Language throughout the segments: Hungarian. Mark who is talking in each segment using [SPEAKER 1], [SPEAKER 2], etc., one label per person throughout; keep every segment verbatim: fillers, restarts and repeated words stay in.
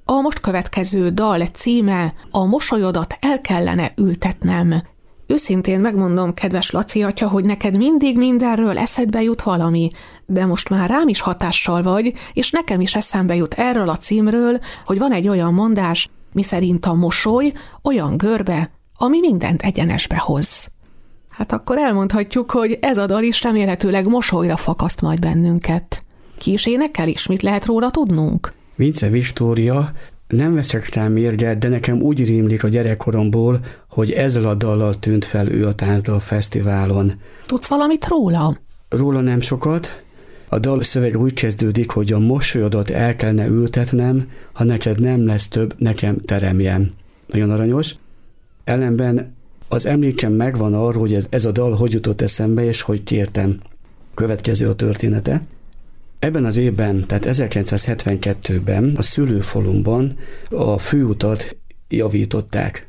[SPEAKER 1] A most következő dal címe A mosolyodat el kellene ültetnem. Őszintén megmondom, kedves Laci atya, hogy neked mindig mindenről eszedbe jut valami, de most már rám is hatással vagy, és nekem is eszembe jut erről a címről, hogy van egy olyan mondás, miszerint a mosoly olyan görbe, ami mindent egyenesbe hoz. Hát akkor elmondhatjuk, hogy ez a dal is remélhetőleg mosolyra fakaszt majd bennünket. Ki is énekel is, mit lehet róla tudnunk?
[SPEAKER 2] Vince Viktória, nem veszek rá mérget, de nekem úgy rémlik a gyerekkoromból, hogy ezzel a dallal tűnt fel ő a Táncdal Fesztiválon.
[SPEAKER 1] Tudsz valamit róla?
[SPEAKER 2] Róla nem sokat. A dal szöveg úgy kezdődik, hogy a mosolyodat el kellene ültetnem, ha neked nem lesz több, nekem teremjem. Nagyon aranyos. Ellenben az emlékem megvan arról, hogy ez, ez a dal hogy jutott eszembe, és hogy kértem. Következő a története. Ebben az évben, tehát ezerkilencszázhetvenkettőben a szülőfalumban a főutat javították.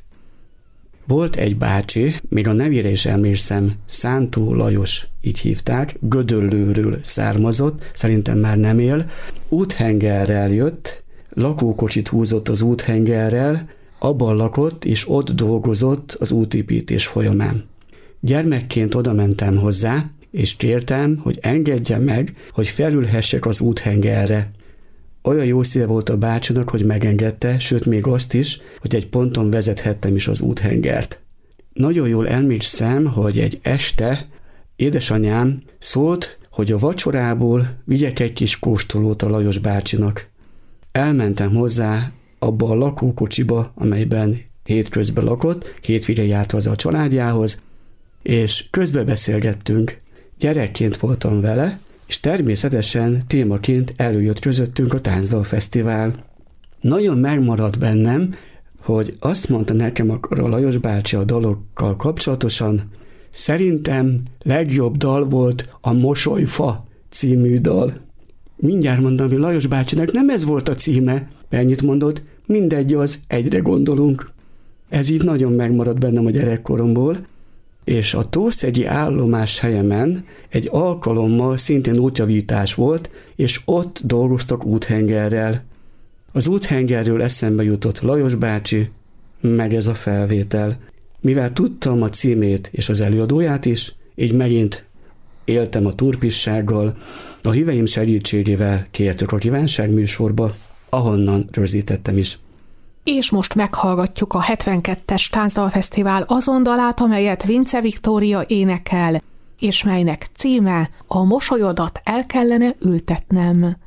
[SPEAKER 2] Volt egy bácsi, még a nevére is emlékszem, Szántó Lajos, így hívták, Gödöllőről származott, szerintem már nem él, úthengerrel jött, lakókocsit húzott az úthengerrel, abban lakott, és ott dolgozott az útépítés folyamán. Gyermekként oda mentem hozzá, és kértem, hogy engedje meg, hogy felülhessek az úthengerre. Olyan jó szíve volt a bácsinak, hogy megengedte, sőt még azt is, hogy egy ponton vezethettem is az úthengert. Nagyon jól emlékszem, hogy egy este édesanyám szólt, hogy a vacsorából vigyek egy kis kóstolót a Lajos bácsinak. Elmentem hozzá abba a lakókocsiba, amelyben hétközben lakott, hétvégén járt haza a családjához, és közben beszélgettünk. Gyerekként voltam vele, és természetesen témaként előjött közöttünk a Táncdal Fesztivál. Nagyon megmaradt bennem, hogy azt mondta nekem a Lajos bácsi a dalokkal kapcsolatosan, szerintem legjobb dal volt a Mosolyfa című dal. Mindjárt mondom, hogy Lajos bácsinak nem ez volt a címe. Ennyit mondott, mindegy az, egyre gondolunk. Ez így nagyon megmaradt bennem a gyerekkoromból, és a Tószegi állomás helyemen egy alkalommal szintén útjavítás volt, és ott dolgoztak úthengerrel. Az úthengerről eszembe jutott Lajos bácsi, meg ez a felvétel. Mivel tudtam a címét és az előadóját is, így megint éltem a turpissággal, a híveim segítségével kértük a kívánság műsorba, ahonnan rögzítettem is.
[SPEAKER 1] És most meghallgatjuk a hetvenkettes Táncdal Fesztivál azon dalát, amelyet Vince Viktória énekel, és melynek címe A mosolyodat el kellene ültetnem.